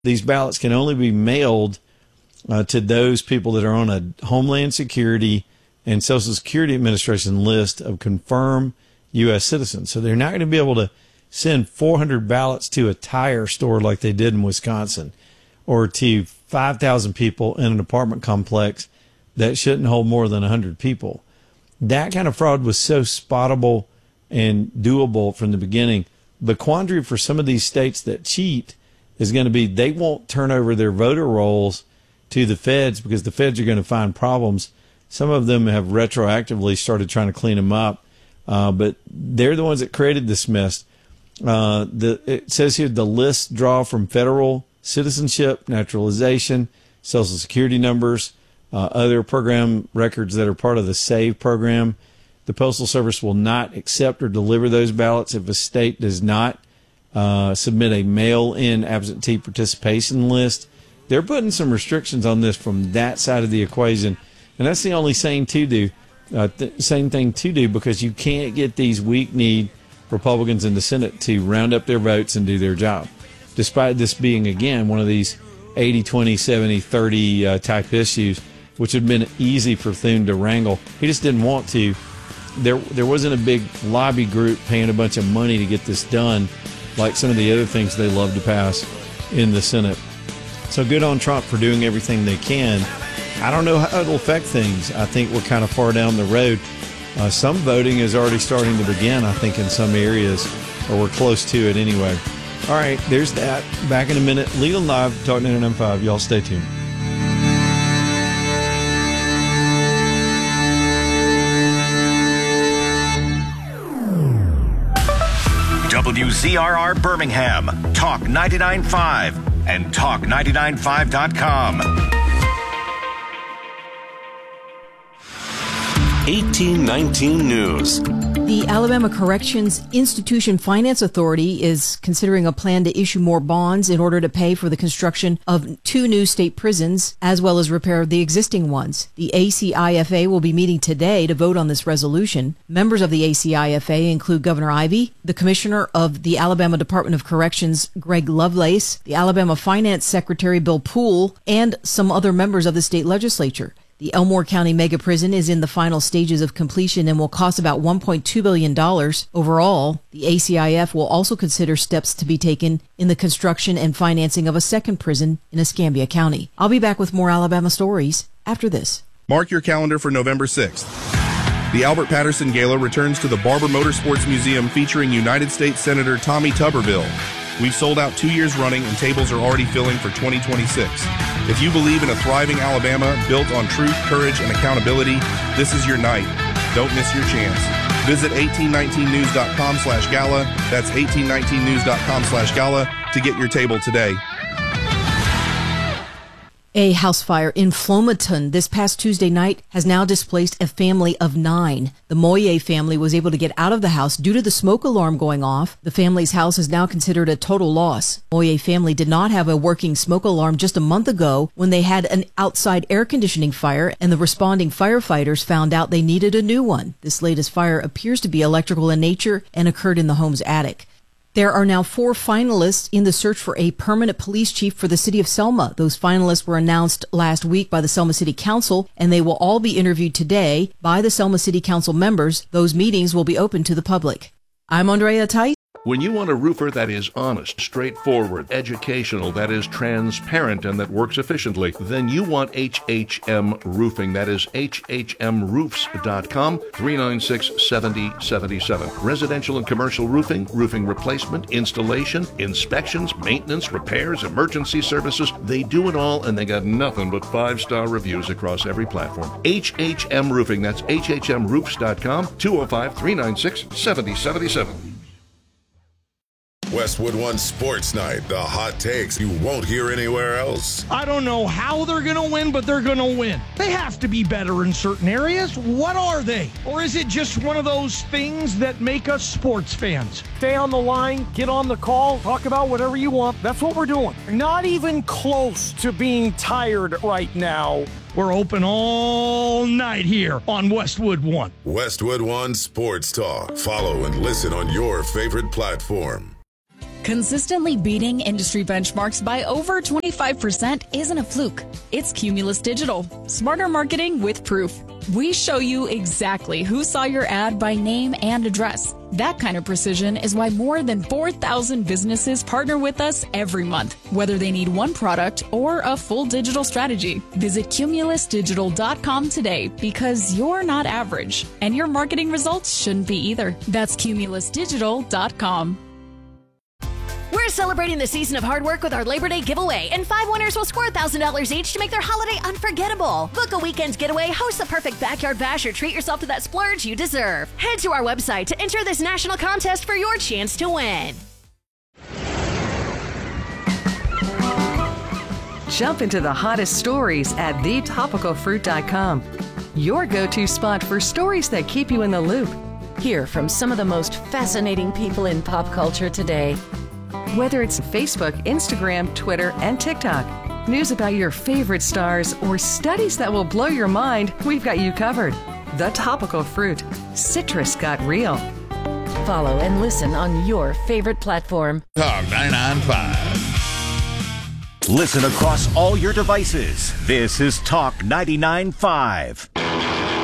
These ballots can only be mailed to those people that are on a Homeland Security and Social Security Administration list of confirmed U.S. citizens. So they're not going to be able to send 400 ballots to a tire store like they did in Wisconsin, or to 5,000 people in an apartment complex that shouldn't hold more than 100 people. That kind of fraud was so spottable and doable from the beginning. The quandary for some of these states that cheat is going to be they won't turn over their voter rolls to the feds because the feds are going to find problems. Some of them have retroactively started trying to clean them up, but they're the ones that created this mess. It says here the lists draw from federal citizenship, naturalization, Social Security numbers, other program records that are part of the SAVE program. The Postal Service will not accept or deliver those ballots if a state does not submit a mail-in absentee participation list. They're putting some restrictions on this from that side of the equation, and that's the only sane thing to do, because you can't get these weak-kneed Republicans in the Senate to round up their votes and do their job, despite this being, again, one of these 80-20, 70-30 type issues, which would have been easy for Thune to wrangle. He just didn't want to. There wasn't a big lobby group paying a bunch of money to get this done, like some of the other things they love to pass in the Senate. So good on Trump for doing everything they can. I don't know how it'll affect things. I think we're kind of far down the road. Some voting is already starting to begin, I think, in some areas, or we're close to it anyway. All right, there's that. Back in a minute. Legal Live, Talk 99.5. Y'all stay tuned. WZRR Birmingham, Talk 99.5, and Talk995.com. 1819 News. The Alabama Corrections Institution Finance Authority is considering a plan to issue more bonds in order to pay for the construction of 2 new state prisons, as well as repair the existing ones. The ACIFA will be meeting today to vote on this resolution. Members of the ACIFA include Governor Ivey, the Commissioner of the Alabama Department of Corrections, Greg Lovelace, the Alabama Finance Secretary, Bill Poole, and some other members of the state legislature. The Elmore County Mega Prison is in the final stages of completion and will cost about $1.2 billion. Overall, the ACIF will also consider steps to be taken in the construction and financing of a second prison in Escambia County. I'll be back with more Alabama stories after this. Mark your calendar for November 6th. The Albert Patterson Gala returns to the Barber Motorsports Museum featuring United States Senator Tommy Tuberville. We've sold out 2 years running and tables are already filling for 2026. If you believe in a thriving Alabama built on truth, courage, and accountability, this is your night. Don't miss your chance. Visit 1819news.com/gala. That's 1819news.com/gala to get your table today. A house fire in Flomaton this past Tuesday night has now displaced a family of 9. The Moye family was able to get out of the house due to the smoke alarm going off. The family's house is now considered a total loss. Moye family did not have a working smoke alarm just a month ago when they had an outside air conditioning fire, and the responding firefighters found out they needed a new one. This latest fire appears to be electrical in nature and occurred in the home's attic. There are now 4 finalists in the search for a permanent police chief for the city of Selma. Those finalists were announced last week by the Selma City Council, and they will all be interviewed today by the Selma City Council members. Those meetings will be open to the public. I'm Andrea Tice. When you want a roofer that is honest, straightforward, educational, that is transparent, and that works efficiently, then you want HHM Roofing. That is hhmroofs.com, 396-7077. Residential and commercial roofing, roofing replacement, installation, inspections, maintenance, repairs, emergency services. They do it all, and they got nothing but 5-star reviews across every platform. HHM Roofing. That's hhmroofs.com, 205-396-7077. Westwood One Sports Night, the hot takes you won't hear anywhere else. I don't know how they're going to win, but they're going to win. They have to be better in certain areas. What are they? Or is it just one of those things that make us sports fans? Stay on the line, get on the call, talk about whatever you want. That's what we're doing. Not even close to being tired right now. We're open all night here on Westwood One. Westwood One Sports Talk. Follow and listen on your favorite platform. Consistently beating industry benchmarks by over 25% isn't a fluke. It's Cumulus Digital. Smarter marketing with proof. We show you exactly who saw your ad by name and address. That kind of precision is why more than 4,000 businesses partner with us every month, whether they need one product or a full digital strategy. Visit cumulusdigital.com today because you're not average, and your marketing results shouldn't be either. That's cumulusdigital.com. We're celebrating the season of hard work with our Labor Day giveaway, and 5 winners will score $1,000 each to make their holiday unforgettable. Book a weekend's getaway, host the perfect backyard bash, or treat yourself to that splurge you deserve. Head to our website to enter this national contest for your chance to win. Jump into the hottest stories at thetopicalfruit.com. Your go-to spot for stories that keep you in the loop. Hear from some of the most fascinating people in pop culture today. Whether it's Facebook, Instagram, Twitter, and TikTok, news about your favorite stars, or studies that will blow your mind, we've got you covered. The Topical Fruit. Citrus got real. Follow and listen on your favorite platform. Talk 99.5. Listen across all your devices. This is Talk 99.5.